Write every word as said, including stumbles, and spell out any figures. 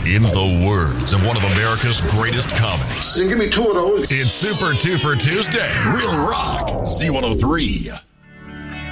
In the words of one of America's greatest comics, Then give me two of those. it's Super Twofer Tuesday. Real rock. C one oh three.